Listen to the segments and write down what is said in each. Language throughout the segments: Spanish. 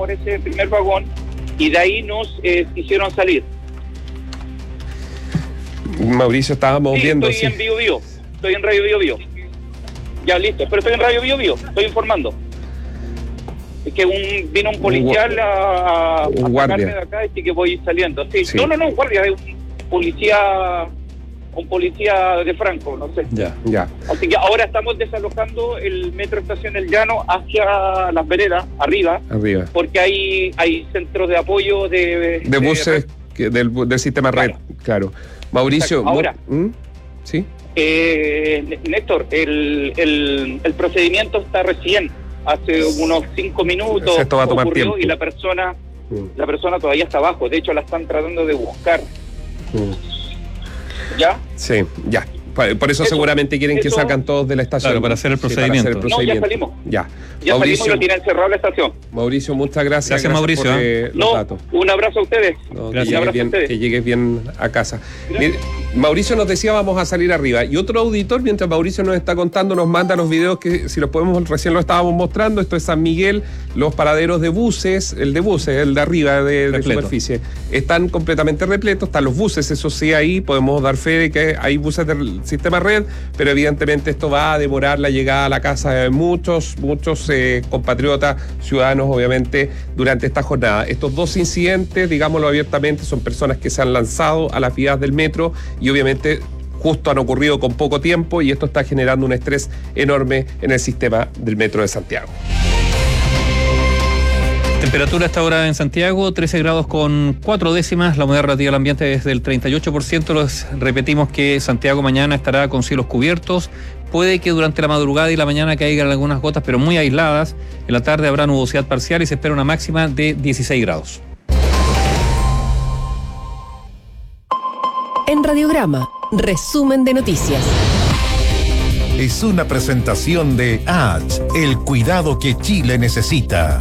por ese primer vagón y de ahí nos hicieron salir. Mauricio, estábamos viendo. Estoy en Bio Bio, estoy en Radio Bio Bio. Ya, listo, pero estoy en Radio Bio Bio, estoy informando. Es que vino un policial a sacarme de acá, y que voy saliendo. Sí. No, un guardia, es un policía de Franco, no sé. Ya. Así que ahora estamos desalojando el metro Estación El Llano hacia las veredas, arriba. Porque hay centros de apoyo de buses del sistema red, claro. Mauricio, ahora, ¿sí? Néstor, el procedimiento está recién, hace unos 5 minutos. Esto va a tomar tiempo. Y la persona todavía está abajo, de hecho la están tratando de buscar. ¿Ya? Sí, ya. Por eso seguramente quieren que salgan todos de la estación. Claro, para hacer el procedimiento. No, ya salimos. Ya Mauricio, salimos y lo tienen cerrado la estación. Mauricio, muchas gracias. Gracias Mauricio. Por los datos. Un abrazo a ustedes. Que llegues bien a casa. Mire, Mauricio nos decía vamos a salir arriba. Y otro auditor, mientras Mauricio nos está contando, nos manda los videos que si los podemos, recién lo estábamos mostrando. Esto es San Miguel, los paraderos de buses, el de arriba de superficie. Están completamente repletos, están los buses, eso sí, ahí podemos dar fe de que hay buses del sistema red, pero evidentemente esto va a demorar la llegada a la casa de muchos compatriotas, ciudadanos, obviamente, durante esta jornada. Estos dos incidentes, digámoslo abiertamente, son personas que se han lanzado a las vías del metro y obviamente justo han ocurrido con poco tiempo y esto está generando un estrés enorme en el sistema del metro de Santiago. Temperatura hasta ahora en Santiago, 13 grados con 4 décimas, la humedad relativa al ambiente es del 38%. Les repetimos que Santiago mañana estará con cielos cubiertos. Puede que durante la madrugada y la mañana caigan algunas gotas, pero muy aisladas. En la tarde habrá nubosidad parcial y se espera una máxima de 16 grados. En Radiograma, resumen de noticias. Es una presentación de ADS, el cuidado que Chile necesita.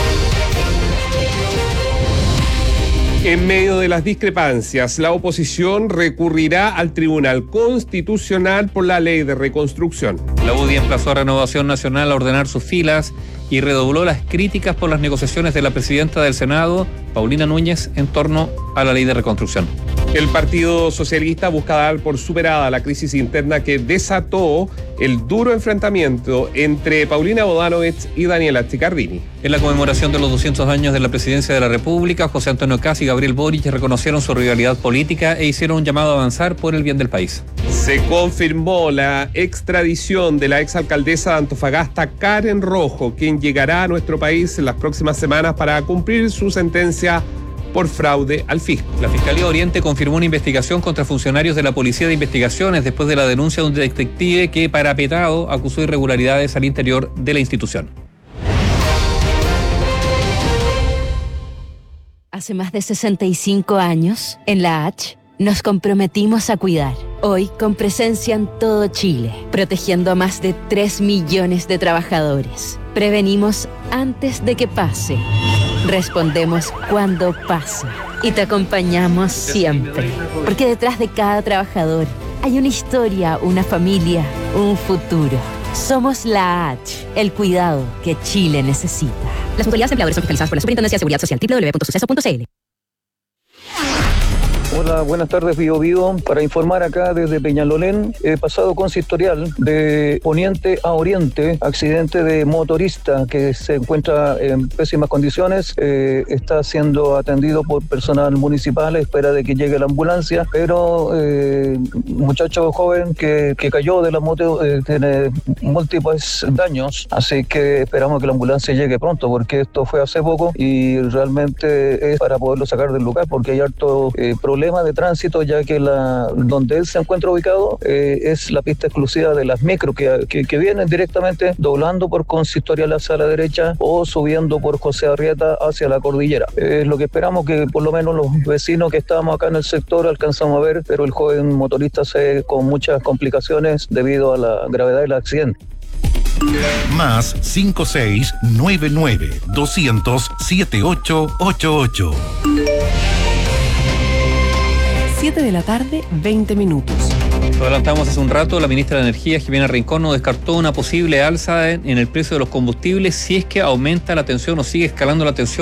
En medio de las discrepancias, la oposición recurrirá al Tribunal Constitucional por la Ley de Reconstrucción. La UDI emplazó a Renovación Nacional a ordenar sus filas y redobló las críticas por las negociaciones de la presidenta del Senado, Paulina Núñez, en torno a la Ley de Reconstrucción. El Partido Socialista busca dar por superada la crisis interna que desató el duro enfrentamiento entre Paulina Bodanovich y Daniela Chiccardini. En la conmemoración de los 200 años de la presidencia de la República, José Antonio Kast y Gabriel Boric reconocieron su rivalidad política e hicieron un llamado a avanzar por el bien del país. Se confirmó la extradición de la exalcaldesa de Antofagasta, Karen Rojo, quien llegará a nuestro país en las próximas semanas para cumplir su sentencia por fraude al fisco. La Fiscalía Oriente confirmó una investigación contra funcionarios de la Policía de Investigaciones después de la denuncia de un detective que, parapetado, acusó irregularidades al interior de la institución. Hace más de 65 años, en la H, nos comprometimos a cuidar. Hoy, con presencia en todo Chile, protegiendo a más de 3 millones de trabajadores. Prevenimos antes de que pase. Respondemos cuando pasa. Y te acompañamos siempre. Porque detrás de cada trabajador hay una historia, una familia, un futuro. Somos la H, el cuidado que Chile necesita. Las mutualidades empleadores son fiscalizadas por la Superintendencia de Seguridad Social, www.suceso.cl. Hola, buenas tardes, Bio Bio. Para informar acá desde Peñalolén, pasado consistorial de poniente a oriente, accidente de motorista que se encuentra en pésimas condiciones, está siendo atendido por personal municipal, espera de que llegue la ambulancia, pero muchacho joven que cayó de la moto tiene múltiples daños, así que esperamos que la ambulancia llegue pronto, porque esto fue hace poco y realmente es para poderlo sacar del lugar, porque hay harto problema de tránsito, ya que donde él se encuentra ubicado es la pista exclusiva de las micro que vienen directamente doblando por Consistorial hacia la derecha o subiendo por José Arrieta hacia la cordillera. Es lo que esperamos, que por lo menos los vecinos que estábamos acá en el sector alcanzamos a ver, pero el joven motorista se con muchas complicaciones debido a la gravedad del accidente. Más 5699-200-7888. 7 de la tarde, 20 minutos. Lo adelantamos hace un rato, la ministra de Energía, Jimena Rincón, nos descartó una posible alza en el precio de los combustibles si es que aumenta la tensión o sigue escalando la tensión